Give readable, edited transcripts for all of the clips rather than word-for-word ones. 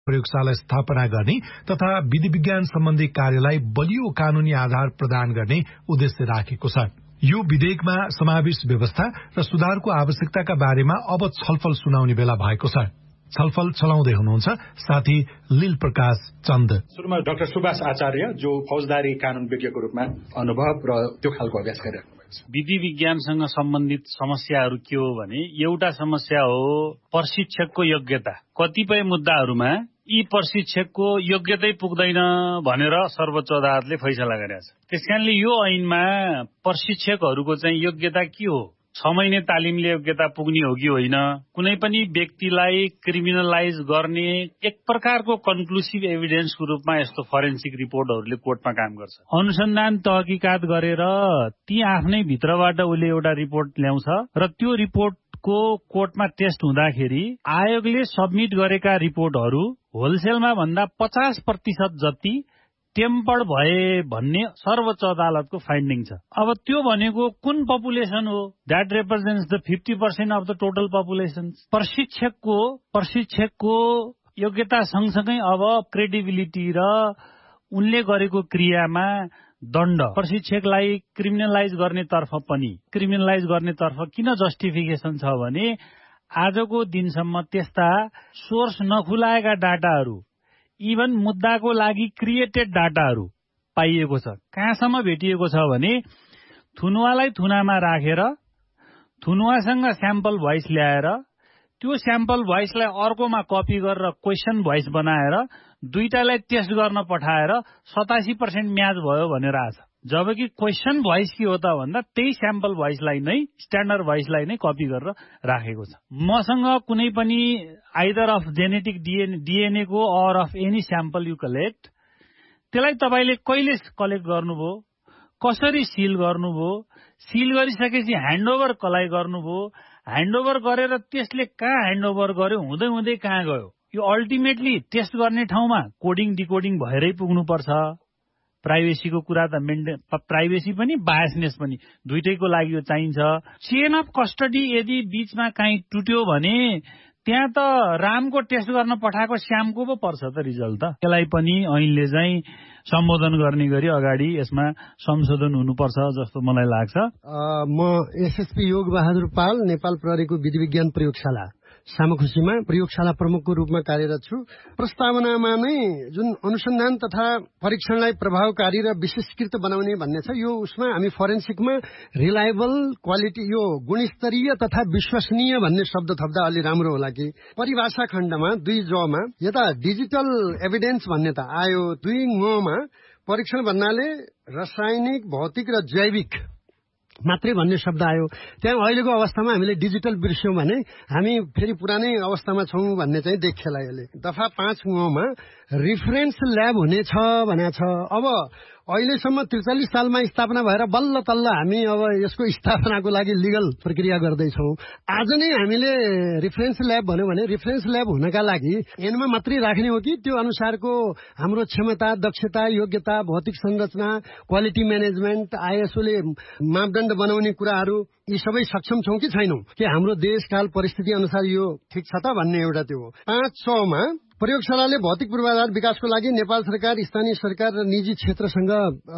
प्रयोगशाला स्थापना गर्ने तथा विधि विज्ञान सम्बन्धी कार्यलाई बलियो कानूनी आधार प्रदान गर्ने उद्देश्य राखेको छ। यो विधेयकमा समावेश व्यवस्था र सुधारको आवश्यकताका बारेमा अब छलफल सुनाउने बेला भएको छ। छलफल चलाउँदै हुनुहुन्छ साथी लील प्रकाश चन्द। सुरुमा डाक्टर सुभाष आचार्य जो फौजदारी कानून विज्ञको रूपमा अनुभव र त्यो खालको अभ्यास गरिराख्नु भएको छ। विधि विज्ञानसँग सम्बन्धित समस्याहरू के हो भने एउटा समस्या हो प्रशिक्षकको योग्यता। कतिपय मुद्दाहरूमा यी प्रशिक्षकको योग्यतै पुग्दैन भनेर सर्वोच्च अदालतले फैसला गरेको छ। त्यसकारणले यो ऐनमा प्रशिक्षकहरूको चाहिँ योग्यता के हो, 6 महिने तालिमले योग्यता पुग्ने हो कि होइन, कुनै पनि व्यक्तिलाई क्रिमिनलाइज गर्ने एक प्रकारको कन्क्लुसिभ एभिडेन्सको रूपमा यस्तो फरेन्सिक रिपोर्टहरूले कोर्टमा काम गर्छ। अनुसन्धान तहकिकात गरेर ती आफ्नै भित्रबाट उसले एउटा रिपोर्ट ल्याउँछ र त्यो रिपोर्टको कोर्टमा टेस्ट हुँदाखेरि आयोगले सबमिट गरेका रिपोर्टहरू होलसेलमा भन्दा 50% जति टेम्पर्ड भए भन्ने सर्वोच्च अदालतको फाइन्डिङ छ। अब त्यो भनेको कुन पपुलेसन हो? That represents the 50% of the total population. प्रशिक्षकको योग्यता सँगसँगै अब क्रेडिबिलिटी र उनले गरेको क्रियामा दण्ड, प्रशिक्षकलाई क्रिमिनलाइज गर्नेतर्फ पनि क्रिमिनलाइज गर्नेतर्फ किन जस्टिफिकेसन छ भने आजको दिनसम्म त्यस्ता सोर्स नखुलाएका डाटाहरू, इभन मुद्दाको लागि क्रिएटेड डाटाहरू पाइएको छ। कहाँसम्म भेटिएको छ भने थुनुवालाई थुनामा राखेर थुनुवासँग स्याम्पल भोइस ल्याएर त्यो स्याम्पल भोइसलाई अर्कोमा कपी गरेर क्वेसन भोइस बनाएर दुईटालाई टेस्ट गर्न पठाएर 87% म्याच भयो भनेर आछ। जबकि क्वेसन भोइस के हो त भन्दा त्यही स्याम्पल भोइसलाई नै स्ट्यान्डर्ड भोइसलाई नै कपी गरेर राखेको छ। मसँग कुनै पनि आइदर अफ जेनेटिक डिएनए को or of any sample you collect, त्यसलाई तपाईले कहिले कलेक्ट गर्नुभयो, कसरी सिल गर्नुभयो, सिल गरिसकेपछि ह्यान्डओभर कसलाई गर्नुभयो, ह्यान्डओभर गरेर त्यसले कहाँ ह्यान्डओभर गर्यो, हुँदै हुँदै कहाँ गयो, यो अल्टिमेटली टेस्ट गर्ने ठाउँमा कोडिङ डिकोडिङ भएरै पुग्नुपर्छ। प्राइभेसीको कुरा त प्राइभेसी पनि बायसनेस पनि दुईटैको लागि यो चाहिन्छ। चेन अफ कस्टडी यदि बीचमा कहीँ टुट्यो भने त्यहाँ त रामको टेस्ट गर्न पठाएको श्यामको पो पर्छ त रिजल्ट त। त्यसलाई पनि ऐनले चाहिँ सम्बोधन गर्ने गरी अगाडि यसमा संशोधन हुनुपर्छ जस्तो मलाई लाग्छ। म एसएसपी योग बहादुर पाल, नेपाल प्रहरीको विधि विज्ञान प्रयोगशाला सामखुसीमा प्रयोगशाला प्रमुखको रूपमा कार्यरत छु। प्रस्तावनामा नै जुन अनुसन्धान तथा परीक्षणलाई प्रभावकारी र विशेषकृत बनाउने भन्ने छ, यो उसमा हामी फोरेन्सिकमा रिलायबल, क्वालिटी, यो गुणस्तरीय तथा विश्वसनीय भन्ने शब्द थप्दा अलि राम्रो होला कि। परिभाषा खण्डमा 2 जमा यता डिजिटल एभिडेन्स भन्ने त आयो, 2 ङमा परीक्षण भन्नाले रासायनिक, भौतिक र जैविक मात्रै भन्ने शब्द आयो। त्यहाँ अहिलेको अवस्थामा हामीले डिजिटल बिर्स्यौं भने हामी फेरि पुरानै अवस्थामा छौं भन्ने चाहिँ देखिएला। यसले दफा 5 मा रिफरेन्स ल्याब हुनेछ भनेको छ। अब अहिलेसम्म 43 सालमा स्थापना भएर बल्ल तल्ल हामी अब यसको स्थापनाको लागि लिगल प्रक्रिया गर्दैछौँ। आज नै हामीले रिफरेन्स ल्याब भन्यो भने रिफरेन्स ल्याब हुनका लागि एनमा मात्रै राख्ने हो कि त्यो अनुसारको हाम्रो क्षमता, दक्षता, योग्यता, भौतिक संरचना, क्वालिटी म्यानेजमेन्ट, आइएसओले मापदण्ड बनाउने कुराहरू यी सबै सक्षम छौं कि छैनौं, कि हाम्रो देशकाल परिस्थिति अनुसार यो ठिक छ त भन्ने एउटा त्यो हो। 5 मा प्रयोगशालाले भौतिक पूर्वाधार विकासको लागि नेपाल सरकार, स्थानीय सरकार र निजी क्षेत्रसँग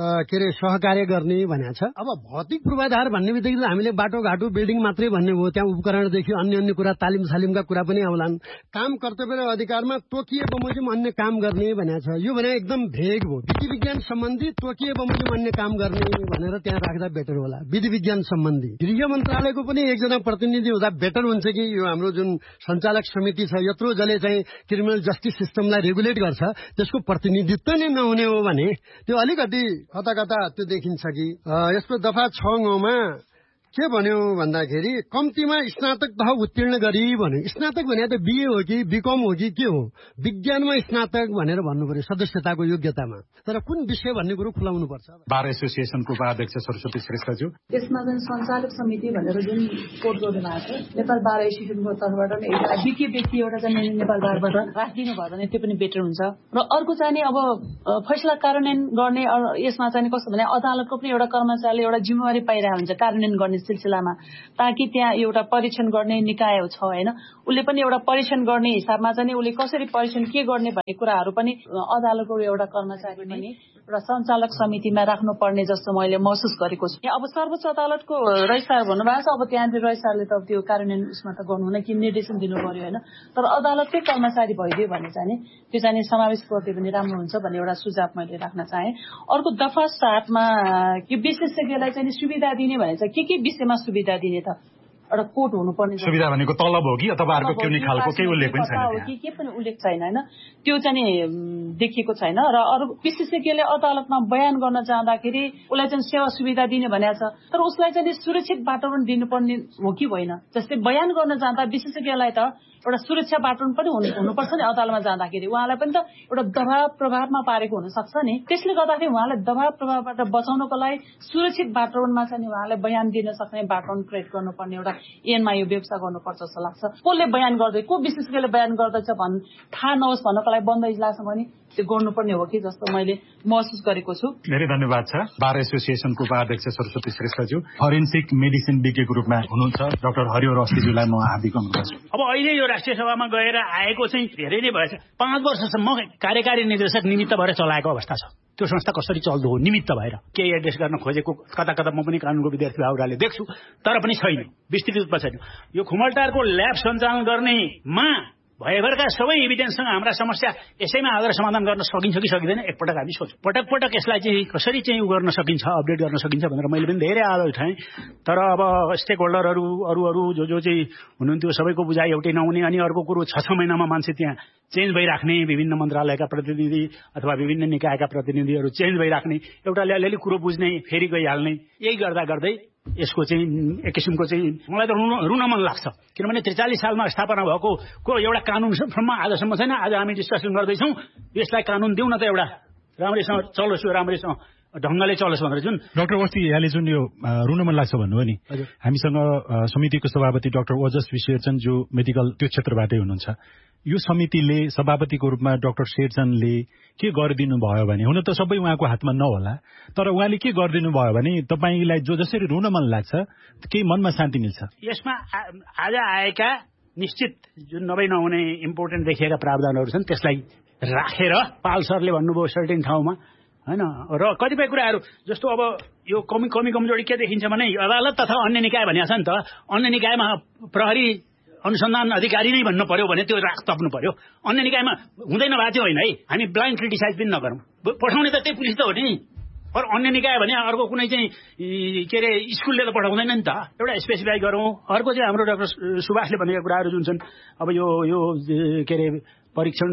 सहकार्य गर्ने भनेको छ। अब भौतिक पूर्वाधार भन्ने बित्तिकै हामीले बाटोघाटो, बिल्डिङ मात्रै भन्ने हो, त्यहाँ उपकरणदेखि अन्य अन्य कुरा, तालिम सालिमका कुरा पनि आउलान्। काम, कर्तव्य र अधिकारमा तोकिए बमोजिम अन्य काम गर्ने भनेको छ। यो भने एकदम भेग हो। विधि विज्ञान सम्बन्धी तोकिए बमोजिम अन्य काम गर्ने भनेर त्यहाँ राख्दा बेटर होला। विधि विज्ञान सम्बन्धी गृह मन्त्रालयको पनि एकजना प्रतिनिधि हुँदा बेटर हुन्छ कि यो हाम्रो जुन सञ्चालक समिति छ, यत्रो जसले चाहिँ क्रिमिनल जस्टिस सिस्टमलाई रेगुलेट गर्छ, त्यसको प्रतिनिधित्व नै नहुने हो भने त्यो अलिकति कता कता त्यो देखिन्छ कि। यसको दफा 6 मा के भन्यो भन्दाखेरि कम्तीमा स्नातक तह उत्तीर्ण गरी भन्यो। स्नातक भने त बीए हो कि बीकम हो कि के हो, विज्ञानमा स्नातक भनेर भन्नु पर्यो सदस्यताको योग्यतामा। तर कुन विषय भन्ने कुरो खुलाउनु पर्छ। बार एसोसिएसनको उपाध्यक्ष सरस्वती श्रेष्ठज्यू, त्यसमा जुन सञ्चालक समिति भनेर जुन कोड गर्नु भएको छ नेपाल बार एसोसिएसनको तर्फबाट नै एउटा विज्ञ व्यक्ति एउटा चाहिँ नेपाल बारबाट राखिदिनु भयो भने त्यो पनि बेटर हुन्छ। र अर्को चाहिँ अब फैसला कार्यान्वयन गर्ने यसमा चाहिँ कस्तो भने अदालतको पनि एउटा कर्मचारीले एउटा जिम्मेवारी पाइरहेको हुन्छ कार्यान्वयन गर्ने सिलसिलामा, ताकि त्यहाँ एउटा परीक्षण गर्ने निकाय छ होइन, उसले पनि एउटा परीक्षण गर्ने हिसाबमा चाहिँ उसले कसरी परीक्षण के गर्ने भन्ने कुराहरू पनि अदालतको एउटा कर्मचारी पनि एउटा सञ्चालक समितिमा राख्नुपर्ने जस्तो मैले महसुस गरेको छु। अब सर्वोच्च अदालतको रजिस्ट्रार भन्नुभएको छ, अब त्यहाँनिर रजिस्ट्रारले त त्यो कार्यान्वयन उसमा त गर्नु हुन कि निर्देशन दिनु पर्यो होइन, तर अदालतकै कर्मचारी भइदियो भने चाहिँ त्यो चाहिँ समावेश गरिदियो भने राम्रो हुन्छ भन्ने एउटा सुझाव मैले राख्न चाहे। अर्को दफा 7 मा यो विशेषज्ञलाई चाहिँ सुविधा दिने भने चाहिँ के विषयमा सुविधा दिने त? एउटा कोड हुनुपर्ने सुविधा भनेको तलब हो कि अथवा अर्को कुनै खालको केही उल्लेख पनि छैन, के पनि उल्लेख छैन होइन, त्यो चाहिँ देखिएको छैन। र अरू विशेषज्ञले अदालतमा बयान गर्न जाँदाखेरि उसलाई चाहिँ सेवा सुविधा दिने भनेको छ, तर उसलाई चाहिँ सुरक्षित वातावरण दिनुपर्ने हो कि होइन? जस्तै बयान गर्न जाँदा विशेषज्ञलाई त एउटा सुरक्षा वातावरण पनि हुनुपर्छ नि, अदालतमा जाँदाखेरि उहाँलाई पनि त एउटा दबाव प्रभावमा पारेको हुनसक्छ नि। त्यसले गर्दाखेरि उहाँलाई दबाव प्रभावबाट बचाउनको लागि सुरक्षित वातावरणमा चाहिँ उहाँलाई बयान दिन सक्ने वातावरण क्रिएट गर्नुपर्ने एउटा ऐनमा यो व्यवस्था गर्नुपर्छ जस्तो लाग्छ। कसले बयान गर्दै, को विशेषज्ञले बयान गर्दैछ थाहा नहोस् भन्नको लागि बन्द इजलास भने त्यो गर्नुपर्ने हो कि जस्तो मैले महसुस गरेको छु। धेरै धन्यवाद छ। बार एसोसिएसनको उपाध्यक्ष सरस्वती श्रेष्ठज्यू, फरेन्सिक मेडिसिन विज्ञको रूपमा हुनुहुन्छ डाक्टर हरियो रस्तीज्यूलाई म हार्दिक अनुरोध गर्छु। अब अहिले यो राष्ट्रिय सभामा गएर आएको चाहिँ धेरै नै भएछ। 5 वर्षसम्म कार्यकारी निर्देशक निमित्त भएर चलाएको अवस्था छ। त्यो संस्था कसरी चल्दो हो निमित्त भएर केही एड्रेस गर्न खोजेको कता कता म पनि कानुनको विद्यार्थी भाउराले देख्छु, तर पनि छैन, विस्तृत रूपमा छैन। यो खुमलटारको ल्याब सञ्चालन गर्नेमा भएभरका सबै एभिडेन्ससँग हाम्रा समस्या यसैमा आएर समाधान गर्न सकिन्छ कि सकिँदैन एकपटक हामी सोचौँ। पटक पटक यसलाई चाहिँ कसरी चाहिँ गर्न सकिन्छ, अपडेट गर्न सकिन्छ भनेर मैले पनि धेरै आवाज उठाएँ, तर अब स्टेक होल्डरहरू अरू जो चाहिँ हुनुहुन्थ्यो सबैको बुझाइ एउटै नहुने। अनि अर्को कुरो 6 महिनामा मान्छे त्यहाँ चेन्ज भइराख्ने, विभिन्न मन्त्रालयका प्रतिनिधि अथवा विभिन्न निकायका प्रतिनिधिहरू चेन्ज भइराख्ने, एउटाले अलिअलि कुरो बुझ्ने फेरि गइहाल्ने, यही गर्दा गर्दै यसको चाहिँ एक किसिमको चाहिँ मलाई त रुन मन लाग्छ। किनभने 43 सालमा स्थापना भएको एउटा कानुनसम्म आजसम्म छैन। आज हामी डिस्कसन गर्दैछौँ यसलाई कानुन दिउँ न त, एउटा राम्रैसँग चलोस्, यो राम्रैसँग ढङ्गले चलोस् भनेर। जुन डाक्टर वस्ती यहाँले जुन यो रुन मन लाग्छ भन्नुभयो नि, हामीसँग समितिको सभापति डाक्टर ओजस विश्वचन जो मेडिकल त्यो क्षेत्रबाटै हुनुहुन्छ। यो समितिले सभापतिको रूपमा डाक्टर शेरचनले के गरिदिनु भयो भने, हुन त सबै उहाँको हातमा नहोला, तर उहाँले के गरिदिनु भयो भने तपाईँलाई जो जसरी रुन मन लाग्छ केही मनमा शान्ति मिल्छ। यसमा आज आएका निश्चित जुन नहुने इम्पोर्टेन्ट देखिएका प्रावधानहरू छन् त्यसलाई राखेर पाल सरले भन्नुभयो सर्टेन ठाउँमा होइन, र कतिपय कुराहरू जस्तो अब यो कमी कमजोरी के देखिन्छ भने अदालत तथा अन्य निकाय भनिएको छ नि त, अन्य निकायमा प्रहरी अनुसन्धान अधिकारी नै भन्नु पर्यो भने त्यो राख तप्नु पर्यो। अन्य निकायमा हुँदैन भएको होइन है, हामी ब्लाइन्ड क्रिटिसाइज पनि नगरौँ, पठाउने त त्यही पुलिस त हो नि। अरू अन्य निकाय भने अर्को कुनै चाहिँ के अरे स्कुलले त पठाउँदैन नि त, एउटा स्पेसिफाई गरौँ। अर्को चाहिँ हाम्रो डाक्टर सुभाषले भनेका कुराहरू जुन छन्, अब यो के अरे परीक्षण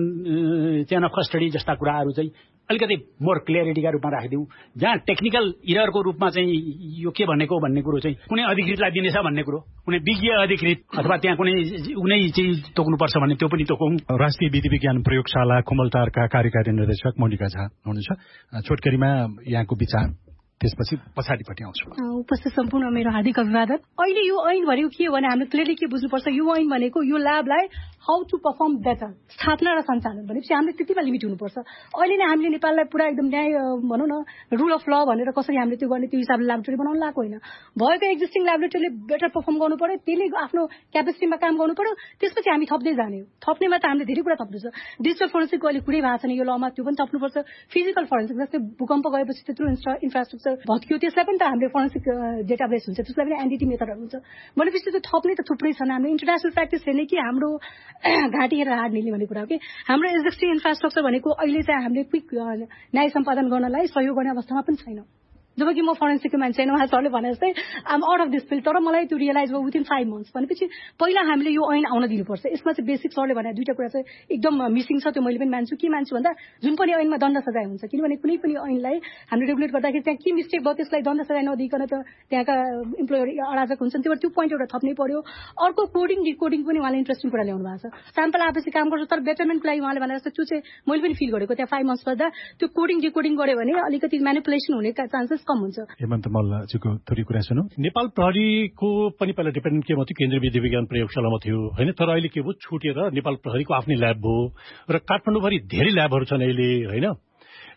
चेन अफ कस्टडी जस्ता कुराहरू चाहिँ अलिकति मोर क्लियरिटीका रूपमा राखिदिउँ, जहाँ टेक्निकल इररको रूपमा चाहिँ यो के भनेको भन्ने कुरो चाहिँ कुनै अधिकृतलाई दिनेछ भन्ने कुरो, कुनै विज्ञ अधिकृत अथवा त्यहाँ कुनै चाहिँ तोक्नुपर्छ भन्ने त्यो पनि तोकौँ। राष्ट्रिय विधि विज्ञान प्रयोगशाला खुमलटारका कार्यकारी निर्देशक मोनिका झा हुनुहुन्छ। छोटकरीमा यहाँको विचार, त्यसपछि पछाडिपट्टि आउँछु। उपस्थित सम्पूर्ण मेरो हार्दिक अभिवादन। अहिले यो ऐन भनेको के हो भने हामीले क्लियरली के बुझ्नुपर्छ, यो ऐन भनेको यो ल्याबलाई हाउ टु पर्फर्म बेटर स्थापना र सञ्चालन भनेपछि हामीले त्यतिमा लिमिट हुनुपर्छ। अहिले नै हामीले नेपाललाई पुरा एकदम न्याय भनौँ न रुल अफ ल भनेर कसरी हामीले त्यो गर्ने, त्यो हिसाबले ल्याबोरेटरी बनाउनु लागेको होइन। भएको एक्जिस्टिङ ल्याबोरेटरीले बेटर पर्फर्म गर्नु पर्यो, त्यसले आफ्नो क्यापेसिटीमा काम गर्नु पर्यो, त्यसपछि हामी थप्दै जाने हो। थप्नेमा त हामीले धेरै कुरा थप्नु छ। डिजिटल फोरेन्सिकको अहिले कुरै भएको छैन यो लमा, त्यो पनि थप्नुपर्छ। फिजिकल फोरेन्सिक जस्तै भूकम्प गएपछि त्यत्रो इन्फ्रास्ट्रक्चर भत्कियो, त्यसलाई पनि त हामीले फोरेन्सिक डेटाबेस हुन्छ, त्यसलाई पनि एनडिटी मेथडहरू हुन्छ भनेपछि त्यो थप्ने त थुप्रै छन्। हामीले इन्टरनेसनल प्र्याक्टिस हेर्ने कि हाम्रो घाँटी हेरेर हाड निल्ने भन्ने कुरा हो कि हाम्रो एक्जिस्टिङ इन्फ्रास्ट्रक्चर भनेको अहिले चाहिँ हामीले क्विक न्याय सम्पादन गर्नलाई सहयोग गर्ने अवस्थामा पनि छैन। जबकि म फोरेन्सिकको मान्छे होइन, उहाँ सरले भने जस्तै आम आउट अफ दिस फिल्ड, तर मलाई त्यो रियलाइज भयो विदिन 5 मन्थ्स। भनेपछि पहिला हामीले यो ऐन आउन दिनुपर्छ। यसमा चाहिँ बेसिक सरले भने दुईटा कुरा चाहिँ एकदम मिसिङ छ, त्यो मैले पनि मान्छु। के मान्छु भन्दा जुन पनि ऐनमा दण्ड सजाय हुन्छ, किनभने कुनै पनि ऐनलाई हामीले रेगुलेट गर्दाखेरि त्यहाँ के मिस्टेक भयो त्यसलाई दण्ड सजाय नदिइकन त त्यहाँका इम्प्लोयर अराजक हुन्छन्, त्यो पोइन्ट एउटा थप्नै पर्यो। अर्को कोडिङ डिकोडिङ पनि उहाँले इन्ट्रेस्टिङ कुरा ल्याउनु भएको छ। स्याम्पल आएपछि काम गर्छ, तर बेटरमेन्टको लागि उहाँले भने जस्तो त्यो चाहिँ मैले पनि फिल गरेको, त्यहाँ 5 मन्थ्स गर्दा त्यो कोडिङ डिकोडिङ गऱ्यो भने अलिकति म्यानिपुलेसन हुने चान्सेस कम हुन्छ। हेमन्त मल्लजीको थोरै कुरा सुनौँ। नेपाल प्रहरीको पनि पहिला डिपेन्डेन्ट केमा थियो, केन्द्रीय विधि विज्ञान प्रयोगशालामा थियो होइन, तर अहिले के भयो छुटेर नेपाल प्रहरीको आफ्नै ल्याब भयो र काठमाडौँभरि धेरै ल्याबहरू छन् अहिले होइन।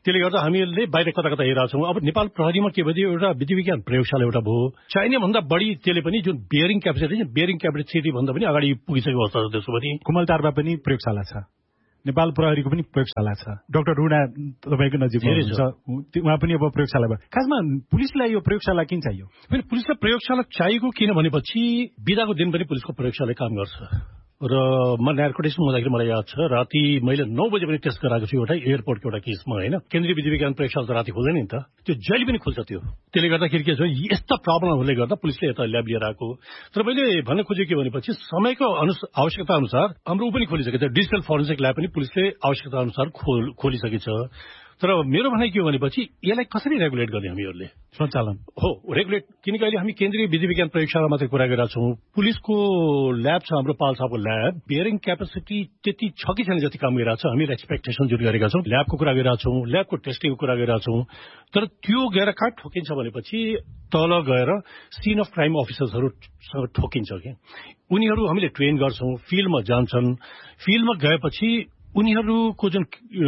त्यसले गर्दा हामीले बाहिर कता कता हेरेका छौँ। अब नेपाल प्रहरीमा के भइदियो, एउटा विधि विज्ञान प्रयोगशाला एउटा भयो, चाहिने भन्दा बढी त्यसले पनि जुन बियरिङ क्यापेसिटी भन्दा पनि अगाडि पुगिसकेको अवस्था छ। त्यसो भने कुमलटारमा पनि प्रयोगशाला छ, नेपाल प्रहरीको पनि प्रयोगशाला छ, डाक्टर रुना तपाईँको नजिक हुनुहुन्छ, उहाँ पनि अब प्रयोगशाला भयो। खासमा पुलिसलाई यो प्रयोगशाला किन चाहियो? पुलिसलाई प्रयोगशाला चाहिएको किन भनेपछि बिदाको दिन पनि पुलिसको प्रयोगशाला काम गर्छ। र म नार्कोटिक्समा हुँदाखेरि मलाई याद छ, राति मैले 9 बजे पनि टेस्ट गराएको छु एउटा एयरपोर्टको एउटा केसमा होइन। केन्द्रीय विधि विज्ञान प्रयोगशाला त राति खुल्दैन नि त, त्यो जहिले पनि खुल्छ त्यो। त्यसले गर्दाखेरि के छ, यस्ता प्रब्लमहरूले गर्दा पुलिसले यता ल्याब लिएर आएको। तर मैले भन्न खोजेको के भनेपछि समयको आवश्यकता अनुसार हाम्रो पनि खोलिसकेको छ, डिजिटल फोरेन्सिक ल्याब पनि पुलिसले आवश्यकता अनुसार खोलिसकेको छ। तर मेरो भनाइ के हो भनेपछि यसलाई कसरी रेगुलेट गर्ने हामीहरूले? सञ्चालन हो रेगुलेट, किनकि अहिले हामी केन्द्रीय विधि विज्ञान प्रयोगशाला मात्रै कुरा गरेका छौँ। पुलिसको ल्याब छ हाम्रो पाल्साको ल्याब, बियरिङ क्यापेसिटी त्यति छ कि छैन जति काम गरिरहेको छ। हामीले एक्सपेक्टेसन जुन गरेका छौँ, ल्याबको कुरा गरिरहेका छौँ, ल्याबको टेस्टिङको कुरा गरिरहेका छौँ। तर त्यो गएर कहाँ ठोकिन्छ भनेपछि तल गएर सिन अफ क्राइम अफिसर्सहरूसँग ठोकिन्छ कि उनीहरू हामीले ट्रेन गर्छौँ, फिल्डमा जान्छन्, फिल्डमा गएपछि उनीहरूको जुन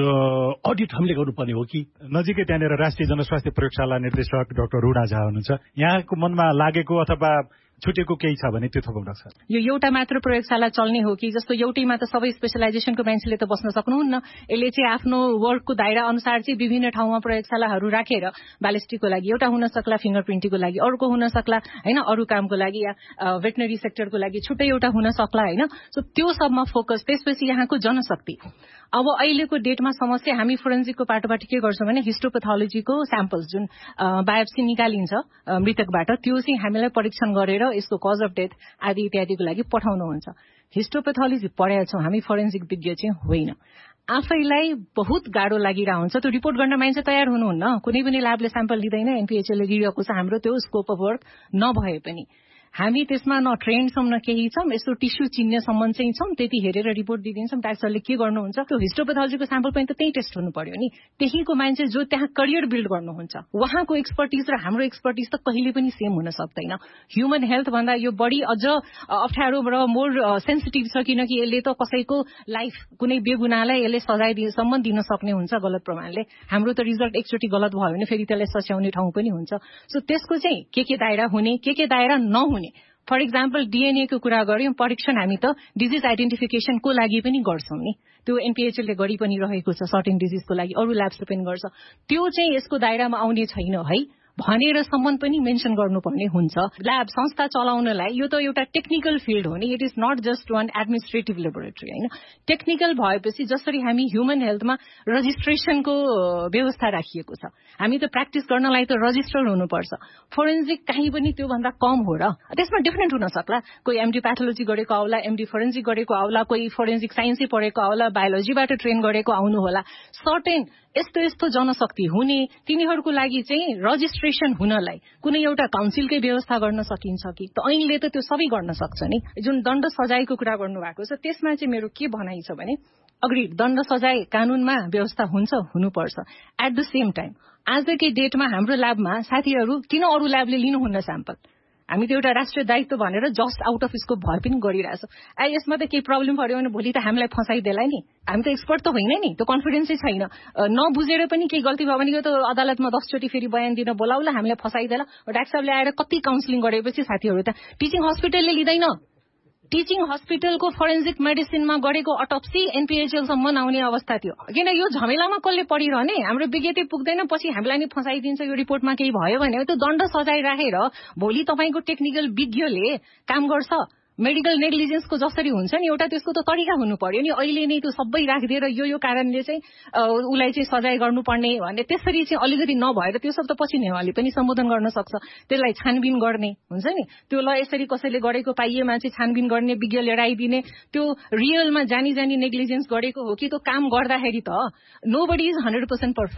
अडिट हामीले गर्नुपर्ने हो कि। नजिकै त्यहाँनिर राष्ट्रिय जनस्वास्थ्य प्रयोगशाला निर्देशक डाक्टर रुना झा हुनुहुन्छ, यहाँको मनमा लागेको अथवा छुटेको केही छ भने त्यो थपाउन सक्छ। यो एउटा मात्र प्रयोगशाला चल्ने हो कि? जस्तो एउटैमा त सबै स्पेशलाइजेसनको मान्छेले त बस्न सक्नुहुन्न। यसले चाहिँ आफ्नो वर्कको दायरा अनुसार चाहिँ विभिन्न ठाउँमा प्रयोगशालाहरू राखेर ब्यालिस्टिकको लागि एउटा हुन सक्ला, फिङ्गर प्रिन्टिङको लागि अर्को हुन सक्ला होइन, अरू कामको लागि या भेटनरी सेक्टरको लागि छुट्टै एउटा हुन सक्ला होइन। सो त्यो सबमा फोकस। त्यसपछि यहाँको जनशक्ति। अब अहिलेको डेटमा समस्या हामी फोरेन्सिकको पाटोबाट के गर्छौँ भने हिस्टोपेथोलोजीको स्याम्पल्स जुन बायोप्सी निकालिन्छ मृतकबाट, त्यो चाहिँ हामीलाई परीक्षण गरेर यसको कज अफ डेथ आदि इत्यादिको लागि पठाउनुहुन्छ। हिस्टोपेथोलोजी पढाएका छौँ हामी, फोरेन्सिक विज्ञ चाहिँ होइन। आफैलाई बहुत गाह्रो लागिरहेको हुन्छ, त्यो रिपोर्ट गर्न मान्छे तयार हुनुहुन्न। कुनै पनि ल्याबले स्याम्पल लिँदैन, एनपिएचएलले लिएको छ, हाम्रो त्यो स्कोप अफ वर्क नभए पनि हामी त्यसमा न ट्रेन्ड छौँ न केही छौँ। यस्तो टिस्यु चिन्नेसम्म चाहिँ छौँ, त्यति हेरेर रिपोर्ट दिइदिन्छौँ। डाक्टरले के गर्नुहुन्छ, त्यो हिस्टोपेथोलोजीको स्याम्पल पनि त त्यही टेस्ट हुनु पर्यो नि। त्यहीको मान्छे जो त्यहाँ करियर बिल्ड गर्नुहुन्छ, उहाँको एक्सपर्टिज र हाम्रो एक्सपर्टिज त कहिले पनि सेम हुन सक्दैन। ह्युमन हेल्थ भन्दा यो बढी अझ अप्ठ्यारो र मोर सेन्सिटिभ छ, किनकि यसले त कसैको लाइफ कुनै बेगुनालाई यसले सजायसम्म दिन सक्ने हुन्छ गलत प्रमाणले। हाम्रो त रिजल्ट एकचोटि गलत भयो भने फेरि त्यसलाई सच्याउने ठाउँ पनि हुन्छ। सो त्यसको चाहिँ के दायरा हुने, के दायरा नहुने। फर इक्जाम्पल डीएनए को कुरा गर्यौं, परीक्षण हामी त डिजिज आइडेन्टिफिकेसनको लागि पनि गर्छौं नि, त्यो एनपीएचएल ले गरि पनि रहेको छ सर्टेन डिजिजको लागि, अरू ल्याब्सले पनि गर्छ। त्यो चाहिँ यसको दायरामा आउने छैन है भनेर सम्म पनि मेन्सन गर्नुपर्ने हुन्छ। ल्याब संस्था चलाउनलाई यो त एउटा टेक्निकल फिल्ड हो नि, it is not just one administrative laboratory हैन। टेक्निकल भएपछि जसरी हामी ह्युमन हेल्थमा रजिस्ट्रेसनको व्यवस्था राखिएको छ, हामी त प्र्याक्टिस गर्नलाई त रजिस्टर हुनुपर्छ। फोरेन्सिक कहीँ पनि त्यो भन्दा कम हो र त्यसमा डिफरेन्ट हुन सक्ला। कोही एमडी प्याथोलोजी गरेको आउला, एमडी फोरेन्सिक गरेको आउला, कोही फोरेन्सिक साइन्सै पढेको आउला, बायोलोजीबाट ट्रेन गरेको आउनु होला। सर्टेन यस्तो यस्तो जनशक्ति हुने तिनीहरूको लागि चाहिँ रजिस्ट्रेसन हुनलाई कुनै एउटा काउन्सिलकै व्यवस्था गर्न सकिन्छ कि? त ऐनले त त्यो सबै गर्न सक्छ नि। जुन दण्ड सजायको कुरा गर्नु भएको छ त्यसमा चाहिँ मेरो के भनाइ छ भने, अग्री दण्ड सजाय कानूनमा व्यवस्था हुन्छ, हुनुपर्छ। एट द सेम टाइम आजकै डेटमा हाम्रो ल्याबमा साथीहरू किन अरू ल्याबले लिनुहुन्न स्याम्पल? हामी त एउटा राष्ट्रिय दायित्व भनेर जस्ट आउट अफ स्कोप भए पनि गरिरहेछौँ। यसमा त केही प्रब्लम पर्यो भने भोलि त हामीलाई फसाइदेला नि, हामी त एक्सपर्ट त होइन नि, त्यो कन्फिडेन्सै छैन। नबुझेर पनि केही गल्ती भयो भने यो त अदालतमा 10 चोटि फेरि बयान दिन बोलाउला, हामीलाई फसाइदेला। डाक्टर साहबले आएर कति काउन्सिलिङ गरेपछि साथीहरू त टिचिङ हस्पिटलले लिँदैन। टिचिङ हस्पिटलको फोरेन्सिक मेडिसिनमा गरेको अटोप्सी एनपीएचएलसम्म आउने अवस्था थियो। किन यो झमेलामा कसले पढिरहने? हाम्रो विज्ञता पुग्दैन, पछि हामीलाई नि फसाइदिन्छ। यो रिपोर्टमा केही भयो भने त्यो दण्ड सजाय राखेर भोलि तपाईँको टेक्निकल विज्ञले काम गर्छ। मेडिकल नेग्लिजेन्सको जसरी हुन्छ नि एउटा त्यसको त तरिका हुनु पर्यो नि। अहिले नै त्यो सबै राखिदिएर यो कारणले चाहिँ उसलाई चाहिँ सजाय गर्नुपर्ने भन्ने त्यसरी चाहिँ अलिकति नभएर त्यो सब त पछि नेवाले पनि सम्बोधन गर्न सक्छ। त्यसलाई छानबिन गर्ने हुन्छ नि, त्यो ल यसरी कसैले गरेको पाइएमा चाहिँ छानबिन गर्ने, विज्ञ लिएर आइदिने। त्यो रियलमा जानी नेग्लिजेन्स गरेको हो कि त्यो काम गर्दाखेरि त नोबडी इज 100% पर्फेक्ट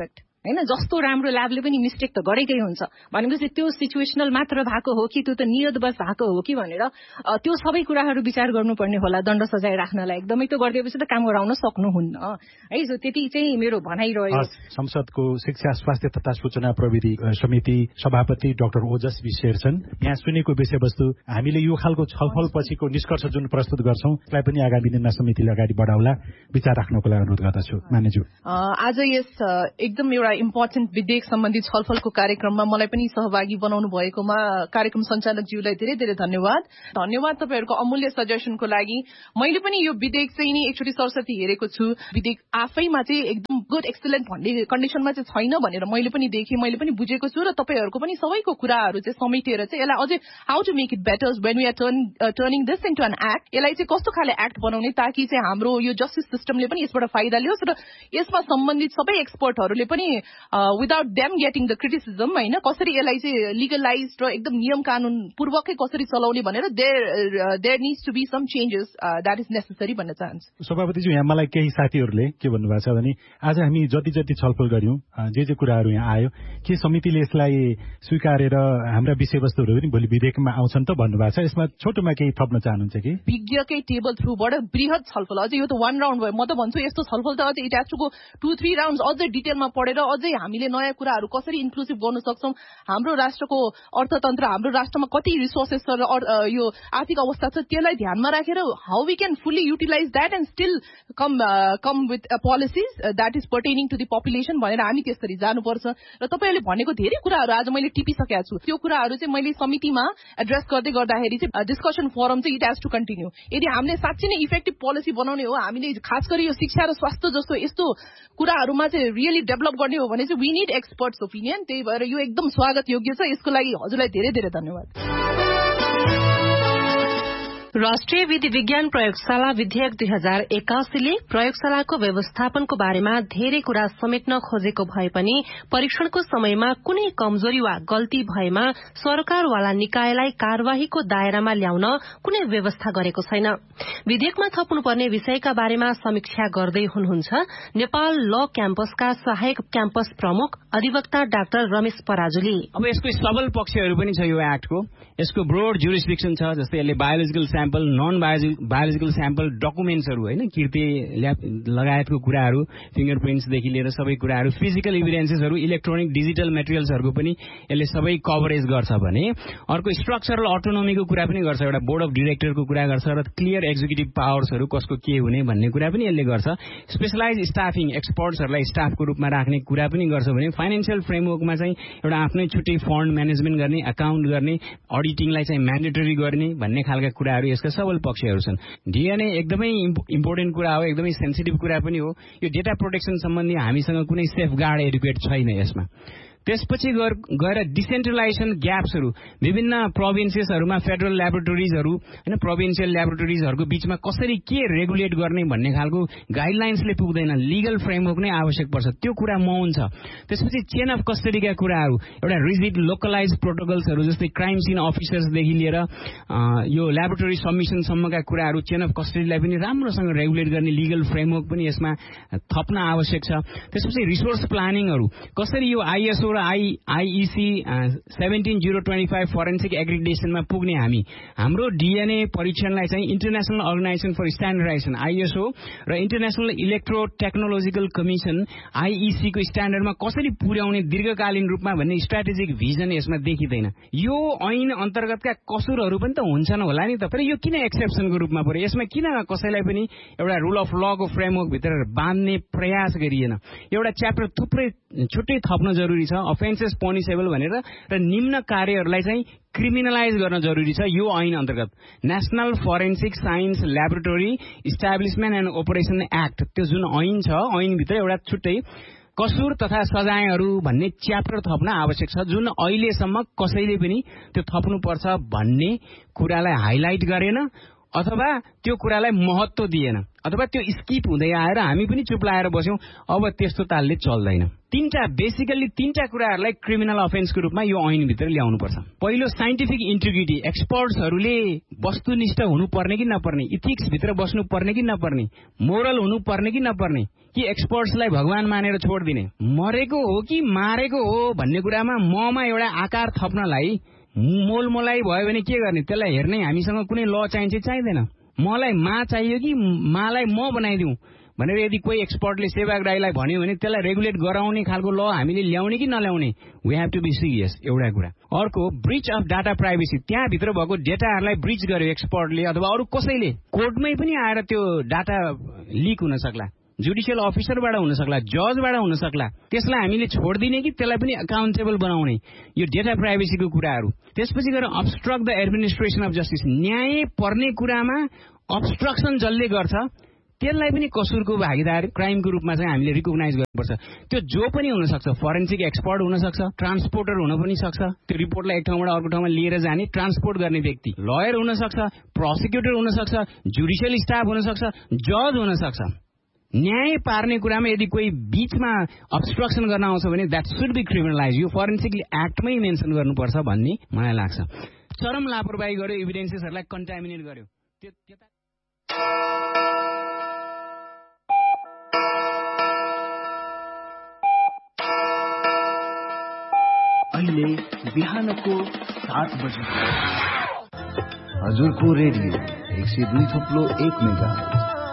हैन। जस्तो राम्रो ल्याबले पनि मिस्टेक त गरेकै हुन्छ भनेपछि त्यो सिचुएसनल मात्र भएको हो कि त्यो त नियतवश भएको हो कि भनेर त्यो सबै कुराहरू विचार गर्नुपर्ने होला दण्ड सजाय राख्नलाई। एकदमै त्यो गरिदिएपछि त काम गराउन सक्नुहुन्न है। सो त्यति चाहिँ मेरो भनाइरह्यो। संसदको शिक्षा स्वास्थ्य तथा सूचना प्रविधि समिति सभापति डाक्टर ओजस बी शेरचन, यहाँ सुनेको विषयवस्तु हामीले यो खालको छलफल पछिको निष्कर्ष जुन प्रस्तुत गर्छौं त्यसलाई पनि आगामी दिनमा समितिले अगाडि बढाउला, विचार राख्नको लागि अनुरोध गर्दछु। मान्यज्यू, आज यस एकदम एउटा इम्पोर्टेन्ट विधेयक सम्बन्धी छलफलको कार्यक्रममा मलाई पनि सहभागी बनाउनु भएकोमा कार्यक्रम सञ्चालकज्यूलाई धेरै धेरै धन्यवाद। तपाईँहरूको अमूल्य सजेसनको लागि। मैले पनि यो विधेयक चाहिँ नि एकचोटि सरस्वती हेरेको छु। विधेयक आफैमा चाहिँ एकदम गुड एक्सिलेन्ट भन्ने कन्डिसनमा चाहिँ छैन भनेर मैले पनि देखेँ, मैले पनि बुझेको छु र तपाईँहरूको पनि सबैको कुराहरू चाहिँ समेटेर चाहिँ यसलाई अझै how to make it better when we are turning this into an act, यसलाई चाहिँ कस्तो खाले एक्ट बनाउने ताकि चाहिँ हाम्रो यो जस्टिस सिस्टमले पनि यसबाट फाइदा लियोस् र यसमा सम्बन्धित सबै एक्सपर्टहरूले पनि without them getting the criticism होइन कसरी यसलाई चाहिँ लिगलाइज र एकदम नियम कानून पूर्वकै कसरी चलाउने भनेर there needs to be some changes that is necessary भन्न चाहन्छु। सभापतिज्यू, यहाँ मलाई केही साथीहरूले के भन्नुभएको छ भने आज हामी जति छलफल गर्यौं जे कुराहरू यहाँ आयो के समितिले यसलाई स्वीकारेर हाम्रा विषयवस्तुहरू पनि भोलि विधेयकमा आउँछन् त भन्नुभएको छ। यसमा छोटोमा केही थप्न चाहनुहुन्छ कि? विज्ञकै टेबल थ्रुबाट बृहत छलफल, अझै यो त 1 राउन्ड भयो। म त भन्छु यस्तो छलफल त अझै it has to go 2-3 rounds अझै डिटेलमा पढेर अझै हामीले नयाँ कुराहरू कसरी इन्क्लुसिभ गर्न सक्छौं, हाम्रो राष्ट्रको अर्थतन्त्र, हाम्रो राष्ट्रमा कति रिसोर्सेस छ र यो आर्थिक अवस्था छ त्यसलाई ध्यानमा राखेर how we can fully utilise that and still come with policies that is पर्टेनिङ to the population भनेर हामी त्यसरी जानुपर्छ। र तपाईँहरूले भनेको धेरै कुराहरू आज मैले टिपिसकेको छु। त्यो कुराहरू चाहिँ मैले समितिमा एड्रेस गर्दै गर्दाखेरि चाहिँ डिस्कसन फोरम चाहिँ इट हेज टु कन्टिन्यू। यदि हामीले साँच्चै नै इफेक्टिभ पोलिसी बनाउने हो, हामीले खास गरी यो शिक्षा र स्वास्थ्य जस्तो यस्तो कुराहरूमा चाहिँ रियली डेभलप गर्ने हो भने चाहिँ वी निड एक्सपर्ट्स ओपिनियन। त्यही भएर यो एकदम स्वागत योग्य छ। यसको लागि हजुरलाई धेरै धेरै धन्यवाद। राष्ट्रिय विधि विज्ञान प्रयोगशाला विधेयक 2081 ले प्रयोगशालाको व्यवस्थापनको बारेमा धेरै कुरा समेट्न खोजेको भए पनि परीक्षणको समयमा कुनै कमजोरी वा गल्ती भएमा सरकारवाला निकायलाई कार्यवाहीको दायरामा ल्याउन कुनै व्यवस्था गरेको छैन। विधेयकमा थप्नुपर्ने विषयका बारेमा समीक्षा गर्दै हुनुहुन्छ नेपाल ल क्याम्पसका सहायक क्याम्पस प्रमुख अधिवक्ता डाक्टर रमेश पराजुली। अब यसको सबल पक्षहरू पनि छ यो एक्टको। यसको ब्रोड जुरिस्डिक्सन छ, जस्तै यसले biological sample, non biological sample, डकुमेन्ट्सहरू होइन किर्ती लगायतको कुराहरू, फिङ्गरप्रिन्ट्सदेखि लिएर सबै कुराहरू, फिजिकल इभिडेन्सेसहरू, इलेक्ट्रोनिक डिजिटल मेटेरियल्सहरूको पनि यसले सबै कभरेज गर्छ भने अर्को स्ट्रक्चरल अटोनोमीको कुरा पनि गर्छ। एउटा बोर्ड अफ डिरेक्टरको कुरा गर्छ र क्लियर एक्जिक्युटिभ पावर्सहरू कसको के हुने भन्ने कुरा पनि यसले गर्छ। स्पेसलाइज स्टाफिङ, एक्सपर्ट्सहरूलाई स्टाफको रूपमा राख्ने कुरा पनि गर्छ भने फाइनेन्सियल फ्रेमवर्कमा चाहिँ एउटा आफ्नै छुट्टै फन्ड म्यानेजमेन्ट गर्ने, अकाउन्ट गर्ने, अडिटिङलाई चाहिँ म्यान्डेटरी गर्ने भन्ने खालका कुराहरू यसका सबल पक्षहरू छन्। डीएनए एकदमै इम्पोर्टेन्ट कुरा हो, एकदमै सेन्सिटिभ कुरा पनि हो। यो डेटा प्रोटेक्सन सम्बन्धी हामीसँग कुनै सेफगार्ड एडुकेट छैन यसमा। त्यसपछि गएर डिसेन्ट्रलाइजेसन ग्याप्सहरू, विभिन्न प्रोभिन्सेसहरूमा फेडरल ल्याबोरेटोरिजहरू होइन प्रोभिन्सियल ल्याबोरेटोरिजहरूको बीचमा कसरी के रेगुलेट गर्ने भन्ने खालको गाइडलाइन्सले पुग्दैन, लिगल फ्रेमवर्क नै आवश्यक पर्छ। त्यो कुरा मौन छ। त्यसपछि चेन अफ कस्टडीका कुराहरू, एउटा रिजिड लोकलाइज प्रोटोकल्सहरू जस्तै क्राइम सिन अफिसर्सदेखि लिएर यो ल्याबोरेटोरी सबमिसनसम्मका कुराहरू, चेन अफ कस्टडीलाई पनि राम्रोसँग रेगुलेट गर्ने लिगल फ्रेमवर्क पनि यसमा थप्न आवश्यक छ। त्यसपछि रिसोर्स प्लानिङहरू, कसरी यो आइएसओ आइइसी 17025 फोरेन्सिक एग्रिडेसनमा पुग्ने हाम्रो डीएनए परीक्षणलाई चाहिँ international organisation for standardisation ISO र इन्टरनेशनल इलेक्ट्रो टेक्नोलोजिकल कमिसन आइइसी को स्ट्यान्डर्डमा कसरी पुर्याउने दीर्घकालीन रूपमा भन्ने स्ट्राटेजिक भिजन यसमा देखिँदैन। यो ऐन अन्तर्गतका कसुरहरू पनि त हुन्छन् होला नि त, तर यो किन एक्सेप्सनको रूपमा पर्यो? यसमा किन कसैलाई पनि एउटा रुल अफ लको फ्रेमवर्क भित्र बाँध्ने प्रयास गरिएन? एउटा च्याप्टर थुप्रै छुट्टै थप्न जरुरी छ, अफेन्सेस पनिसेबल भनेर, र निम्न कार्यहरूलाई चाहिँ क्रिमिनलाइज गर्न जरुरी छ यो ऐन अन्तर्गत। National forensic science laboratory establishment and operation act, त्यो जुन ऐन छ, ऐनभित्र एउटा छुट्टै कसुर तथा सजायहरू भन्ने च्याप्टर थप्न आवश्यक छ, जुन अहिलेसम्म कसैले पनि त्यो थप्नुपर्छ भन्ने कुरालाई हाइलाइट गरेन। अथवा त्यो कुरालाई महत्त्व दिएन अथवा त्यो स्किप हुँदै आएर हामी पनि चुप लाएर बस्यौं अब त्यस्तो तालले चल्दैन। बेसिकली तीनटा कुराहरूलाई क्रिमिनल अफेन्सको रूपमा यो ऐनभित्र ल्याउनुपर्छ। पहिलो साइन्टिफिक इन्टिग्रिटी, एक्सपर्ट्सहरूले वस्तुनिष्ठ हुनुपर्ने कि नपर्ने, इथिक्स भित्र बस्नुपर्ने कि नपर्ने, मोरल हुनुपर्ने कि नपर्ने, कि एक्सपर्ट्सलाई भगवान मानेर छोडिदिने, मरेको हो कि मारेको हो भन्ने कुरामा ममा एउटा आकार थप्नलाई मोलमोलाई भयो भने के गर्ने? त्यसलाई हेर्ने हामीसँग कुनै ल चाहिन्छ चाहिँदैन। मलाई मा चाहियो कि मालाई म बनाइदिउँ भनेर यदि कोही एक्सपर्टले सेवाग्राहीलाई भन्यो भने त्यसलाई रेगुलेट गराउने खालको ल हामीले ल्याउने कि नल्याउने, we have to be serious. एउटा कुरा। अर्को, ब्रिच अफ डाटा प्राइभेसी, त्यहाँभित्र भएको डेटाहरूलाई ब्रिच गर्यो एक्सपर्टले अथवा अरू कसैले, कोर्टमै पनि आएर त्यो डाटा लिक हुन सक्ला, जुडिसियल अफिसरबाट हुन सक्ला, जजबाट हुन सक्ला, त्यसलाई हामीले छोडिदिने कि त्यसलाई पनि अकाउन्टेबल बनाउने, यो डेटा प्राइभेसीको कुराहरू। त्यसपछि गएर abstract the administration of justice, न्याय पर्ने कुरामा अब्स्ट्रक्सन जसले गर्छ त्यसलाई पनि कसुरको भागीदार क्राइमको रूपमा चाहिँ हामीले रिकग्नाइज गर्नुपर्छ। त्यो जो पनि हुन सक्छ, फोरेन्सिक एक्सपर्ट हुन सक्छ, ट्रान्सपोर्टर हुन पनि सक्छ, त्यो रिपोर्टलाई एक ठाउँबाट अर्को ठाउँमा लिएर जाने ट्रान्सपोर्ट गर्ने व्यक्ति, लयर हुन सक्छ, प्रोसिक्युटर हुन सक्छ, जुडिसियल स्टाफ हुन सक्छ, जज हुन सक्छ। न्याय पार्ने कुरामा यदि कोही बीचमा अब्स्ट्रक्सन गर्न आउँछ भने द्याट शुड बी क्रिमिनलाइज। यो फोरेन्सिक एक्टमै मेन्सन गर्नुपर्छ भन्ने मलाई लाग्छ। चरम लापरवाही गर्यो, एभिडेन्सेसहरूलाई कन्टामिनेट गर्यो। अहिले बिहानको 7 बजे हजुरको रेडियो 102.1 मेगाहर्ज।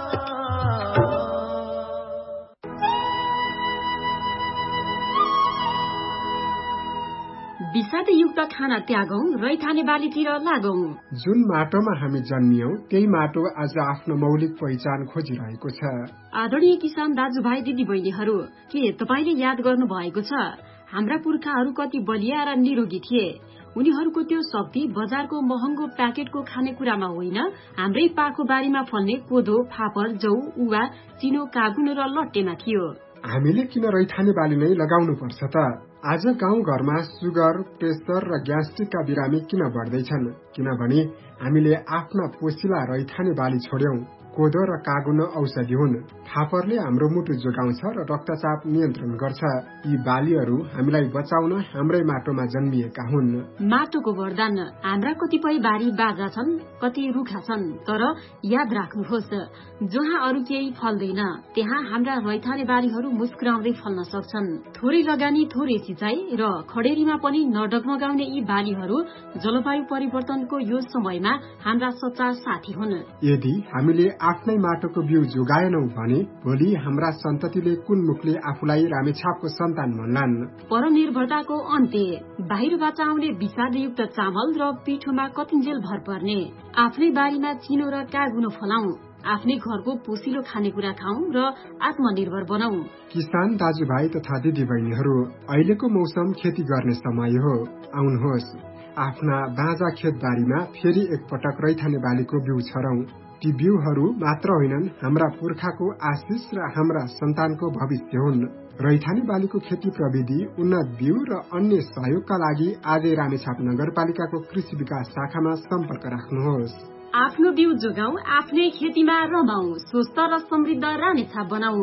विषादयुक्त खाना त्यागौं, रैथाने बालीतिर लागौं। जुन माटोमा हामी जन्मियौं त्यही माटो आज आफ्नो मौलिक पहिचान खोजिरहेको छ। आदरणीय किसान दाजुभाइ दिदी बहिनीहरू, के तपाईले याद गर्नु भएको छ हाम्रा पुर्खाहरू कति बलिया र निरोगी थिए? उनीहरूको त्यो शक्ति बजारको महँगो प्याकेटको खानेकुरामा होइन, हाम्रै पाखो बारीमा फल्ने कोदो, फापर, जौ, उवा, चिनो, कागुन र लट्टेमा थियो। हामीले किन रैथाने बाली नै लगाउनु पर्छ त? आज गाउँ घरमा सुगर, प्रेसर र ग्यास्ट्रिकका बिरामी किन बढ्दैछन्? किनभने हामीले आफ्ना पोसिला रैथाने बाली छोड्यौं। कोदो र कागुन औषधि हुन्। फापरले हाम्रो मुटु जोगाउँछ र रक्तचाप नियन्त्रण गर्छ। यी बालीहरू हामीलाई बचाउन हाम्रै माटोमा जन्मिएका हुन्। माटोको वरदान। हाम्रा कतिपय बारी बाजा छन्, कति रुखा छन्, तर याद राख्नुहोस्, जहाँ अरू केही फल्दैन त्यहाँ हाम्रा रैथाने बारीहरू मुस्कुराउँदै फल्न सक्छन्। थोरै लगानी, थोरै सिँचाइ र खडेरीमा पनि नडगमगाउने यी बालीहरू जलवायु परिवर्तनको यो समयमा हाम्रा सच्चा साथी हुन्। यदि हामीले आफ्नै माटोको बिउ जोगाएनौं भने भोलि हाम्रा सन्ततिले कुन मुखले आफूलाई रामेछापको सन्तान भन्लान्? परनिर्भरताको अन्त्य। बाहिरबाट आउने विषादयुक्त चामल र पिठोमा कतिन्जेल भर पर्ने। आफ्नै बारीमा चिनो र कागुनो फलाउँ, आफ्नै घरको पोसिलो खानेकुरा खाउँ र आत्मनिर्भर बनाऊ। किसान दाजुभाइ तथा दिदी बहिनीहरू, अहिलेको मौसम खेती गर्ने समय हो। आउनुहोस्, आफ्ना बाँझा खेतबारीमा फेरि एकपटक रैथाने बालीको बिउ छरौं। ती बिउहरू मात्र होइनन्, हाम्रा पुर्खाको आशिष र हाम्रा सन्तानको भविष्य हुन्। रैथाने बालीको खेती प्रविधि, उन्नत बिउ र अन्य सहयोगका लागि आजै रामेछाप नगरपालिकाको कृषि विकास शाखामा सम्पर्क राख्नुहोस्। आफ्नो बिउ जोगाऊ, आफ्नै खेतीमा रमाऊ, स्वस्थ र समृद्ध रामेछाप बनाऊ।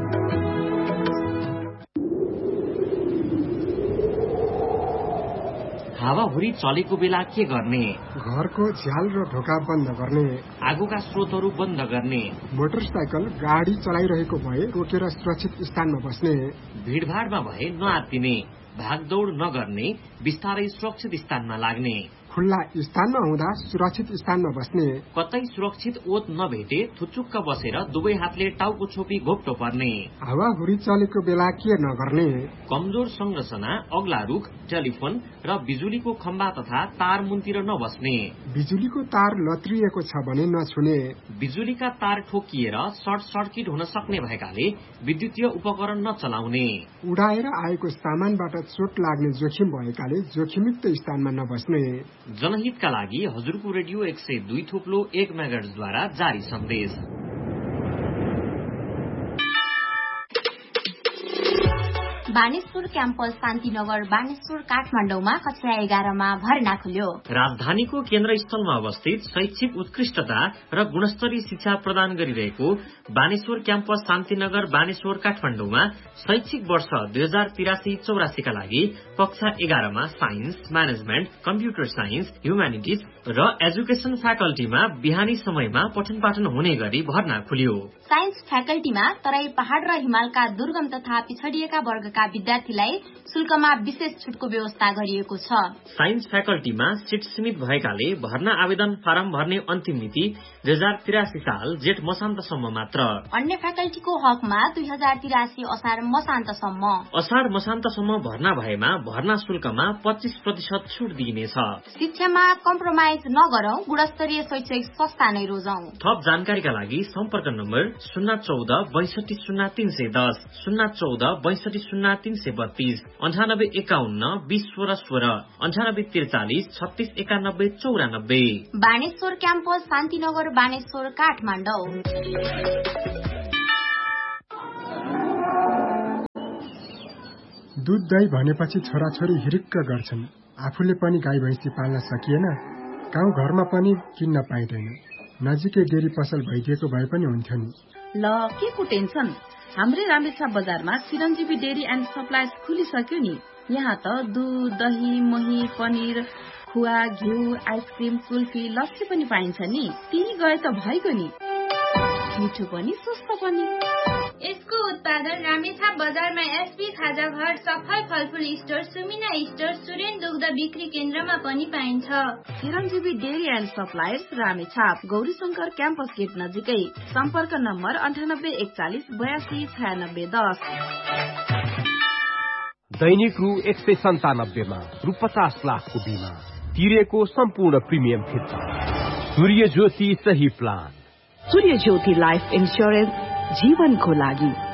हावाहुरी चलेको बेला के गर्ने? घरको झ्याल र ढोका बन्द गर्ने, आगोका स्रोतहरू बन्द गर्ने, मोटरसाइकल गाडी चलाइरहेको भए रोकेर सुरक्षित स्थानमा बस्ने, भीड़भाड़मा भए नआत्तिने, भागदौड़ नगर्ने, बिस्तारै सुरक्षित स्थानमा लाग्ने, खुल्ला स्थानमा हुँदा सुरक्षित स्थानमा बस्ने, कतै सुरक्षित ओत नभेटे थुचुक्क बसेर दुवै हातले टाउको छोपी घोप्टो पर्ने, हावाहुरी चलेको बेला के नगर्ने, कमजोर संरचना, अग्ला रुख, टेलिफोन र बिजुलीको खम्बा तथा तार मुन्तिर नबस्ने, बिजुलीको तार लत्रिएको छ भने नछुने, बिजुलीका तार ठोकिएर सर्ट सर्किट हुन सक्ने भएकाले विद्युतीय उपकरण नचलाउने, उडाएर आएको सामानबाट चोट लाग्ने जोखिम भएकाले जोखिमयुक्त स्थानमा नबस्ने। जनहितका लागि हजुरको रेडियो 102.1 मेगाहर्जद्वारा जारी सन्देश। बानेश्वर क्याम्पस शान्तिनगर बानेश्वर काठमाडौँमा कक्षा 11 मा भर्ना खुल्यो। राजधानीको केन्द्र स्थलमा अवस्थित शैक्षिक उत्कृष्टता र गुणस्तरीय शिक्षा प्रदान गरिरहेको बानेश्वर क्याम्पस शान्तिनगर बानेश्वर काठमाडौँमा शैक्षिक वर्ष 2083-84 का लागि कक्षा 11 मा science, management, computer science, humanities र एजुकेशन फ्याकल्टीमा बिहानी समयमा पठन पाठन हुने गरी भर्ना खुल्यो। साइन्स फ्याकल्टीमा तराई पहाड़ र हिमालका दुर्गम तथा पिछडिएका वर्गका विद्यार्थीलाई शुल्कमा विशेष छुटको व्यवस्था गरिएको छ। साइन्स फ्याकल्टीमा सिट सीमित भएकाले भर्ना आवेदन फारम भर्ने अन्तिम मिति 2083 साल जेठ मसान्तसम्म मात्र। अन्य फ्याकल्टीको हकमा 2083 असार मसान्तसम्म। असार मसान्तसम्म भर्ना भएमा भर्ना शुल्कमा 25% छुट दिइनेछ। शिक्षामा कम्प्रोमाइज नगरौं, गुणस्तरीय शैक्षिक संस्था नै रोजौं। थप जानकारीका लागि सम्पर्क नम्बर 014 62 0310, 014 62 0332, 98 51 20 16 16, 98 43 36 91 94। बानेश्वर क्याम्पस शान्तिनगर बानेश्वर काठमाडौँ। दूध दही भनेपछि छोराछोरी हिरिक्क गर्छन्। आफूले पनि गाई भैँसी पाल्न सकिएन, गाउँ घरमा पनि किन्न पाइँदैन। नजिकै डेरी पसल भइदिएको भए पनि हुन्थ्यो नि। ल के को टेन्सन, हाम्रै रामेछाप बजारमा चिरञ्जीवी डेरी एन्ड सप्लाइज खुलिसक्यो नि। यहाँ त दूध, दही, मही, पनिर, खुवा, घिउ, आइसक्रिम, कुल्फी, लस्सी पनि पाइन्छ नि। त्यही गए त भइगयो नि, मिठो पनि सस्तो पनि। यसको उत्पादन रामेछाप बजारमा एसपी खाजा घर, सफल फलफुल स्टोर, सुमिना स्टोर, सुरेन दुग्ध बिक्री केन्द्रमा पनि पाइन्छ। चिरञ्जीवी dairy and supplies Ramechhap, Gaurishankar campus get नजिकै। सम्पर्क नम्बर 98 41 82 96 10। दैनिक रु 197 मा रु 50 लाखको बीमा तिरेको सम्पूर्ण प्रिमियम फिर्ता। सूर्य ज्योति सही प्लान। सूर्य ज्योति लाइफ इन्स्योरेन्स जीवनको लागि।